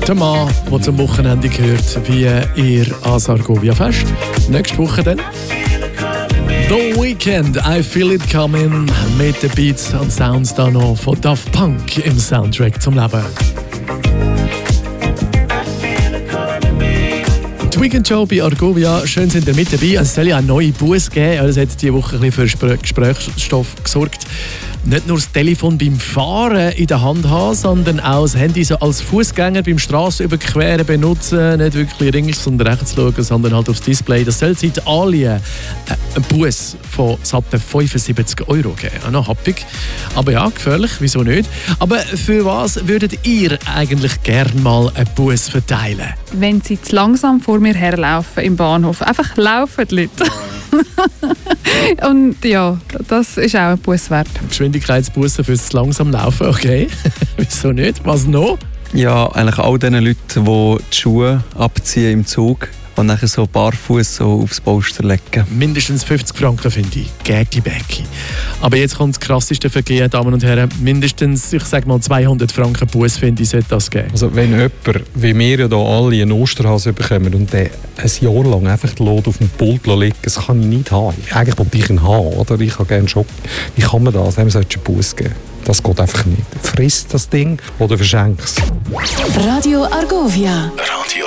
Der Mann, der zum Wochenende gehört, wie ihr an Argovia Fest. Nächste Woche dann The Weeknd, I Feel It Coming, mit den Beats und Sounds da noch von Daft Punk im Soundtrack zum Leben. Die Weekend-Show bei Argovia, schön sind ihr mit dabei. Es soll ja einen neuen Bus geben, das hat diese Woche ein bisschen für Gesprächsstoff gesorgt. Nicht nur das Telefon beim Fahren in der Hand haben, sondern auch das Handy so als Fußgänger beim Strassenüberqueren benutzen. Nicht wirklich links und rechts schauen, sondern halt aufs Display. Das soll seit Italien einen Bus von satten 75 € geben. Auch noch happig. Aber ja, gefährlich, wieso nicht? Aber für was würdet ihr eigentlich gerne mal einen Bus verteilen? Wenn sie zu langsam vor mir herlaufen im Bahnhof. Einfach laufen die Leute. Und ja, das ist auch ein Bus wert. Geschwindigkeitsbussen fürs zu langsam Laufen, okay. Wieso nicht? Was noch? Ja, eigentlich all diesen Leuten, die die Schuhe abziehen im Zug und nachher so barfuß so aufs Polster legen. Mindestens 50 Franken, finde ich. Gägi-Bäcki. Aber jetzt kommt das krasseste Vergehen, Damen und Herren. Mindestens, ich sage mal, 200 Franken Bus, finde ich, sollte das geben. Also wenn jemand, wie wir ja hier alle, einen Osterhase bekommen und der ein Jahr lang einfach die Lot auf dem Pult liegen, das kann ich nicht haben. Eigentlich wollte ich ihn haben, oder? Ich habe gerne Schock. Wie kann man das? Dem sollte es einen Bus geben. Das geht einfach nicht. Frisst das Ding oder verschenkt es. Radio Argovia. Radio